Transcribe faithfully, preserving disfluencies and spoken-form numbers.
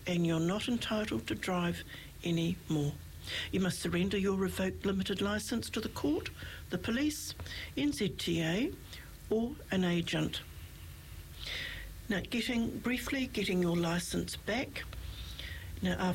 and you're not entitled to drive anymore. You must surrender your revoked limited licence to the court, the police, N Z T A or an agent. Now, getting briefly, getting your licence back. Now,